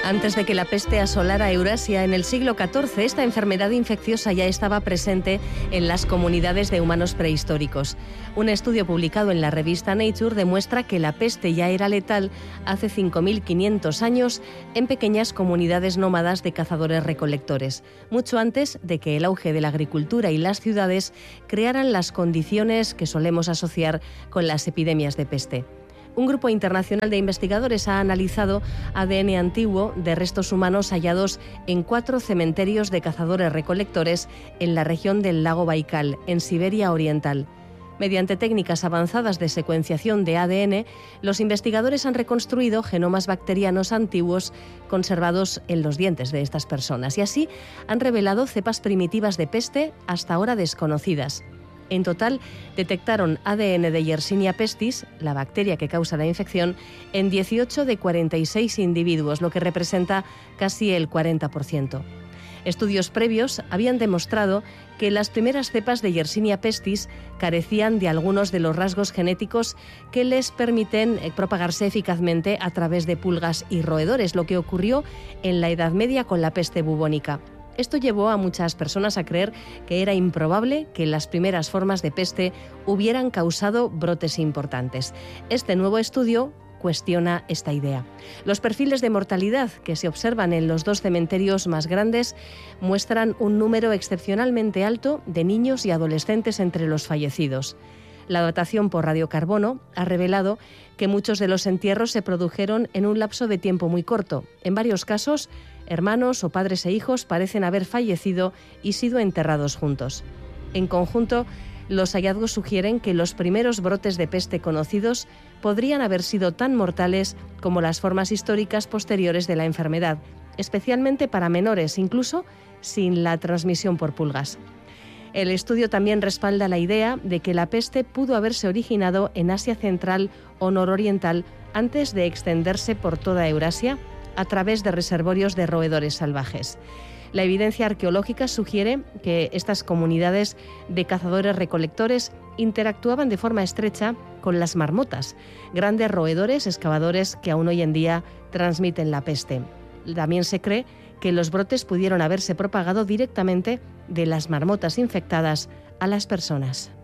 Antes de que la peste asolara Eurasia en el siglo XIV, esta enfermedad infecciosa ya estaba presente en las comunidades de humanos prehistóricos. Un estudio publicado en la revista Nature demuestra que la peste ya era letal hace 5.500 años en pequeñas comunidades nómadas de cazadores-recolectores, mucho antes de que el auge de la agricultura y las ciudades crearan las condiciones que solemos asociar con las epidemias de peste. Un grupo internacional de investigadores ha analizado ADN antiguo de restos humanos hallados en 4 cementerios de cazadores-recolectores en la región del lago Baikal, en Siberia Oriental. Mediante técnicas avanzadas de secuenciación de ADN, los investigadores han reconstruido genomas bacterianos antiguos conservados en los dientes de estas personas y así han revelado cepas primitivas de peste hasta ahora desconocidas. En total, detectaron ADN de Yersinia pestis, la bacteria que causa la infección, en 18 de 46 individuos, lo que representa casi el 40%. Estudios previos habían demostrado que las primeras cepas de Yersinia pestis carecían de algunos de los rasgos genéticos que les permiten propagarse eficazmente a través de pulgas y roedores, lo que ocurrió en la Edad Media con la peste bubónica. Esto llevó a muchas personas a creer que era improbable que las primeras formas de peste hubieran causado brotes importantes. Este nuevo estudio cuestiona esta idea. Los perfiles de mortalidad que se observan en los 2 cementerios más grandes muestran un número excepcionalmente alto de niños y adolescentes entre los fallecidos. La datación por radiocarbono ha revelado que muchos de los entierros se produjeron en un lapso de tiempo muy corto. En varios casos, hermanos o padres e hijos parecen haber fallecido y sido enterrados juntos. En conjunto, los hallazgos sugieren que los primeros brotes de peste conocidos podrían haber sido tan mortales como las formas históricas posteriores de la enfermedad, especialmente para menores, incluso sin la transmisión por pulgas. El estudio también respalda la idea de que la peste pudo haberse originado en Asia Central o Nororiental antes de extenderse por toda Eurasia a través de reservorios de roedores salvajes. La evidencia arqueológica sugiere que estas comunidades de cazadores-recolectores interactuaban de forma estrecha con las marmotas, grandes roedores excavadores que aún hoy en día transmiten la peste. También se cree que los brotes pudieron haberse propagado directamente de las marmotas infectadas a las personas.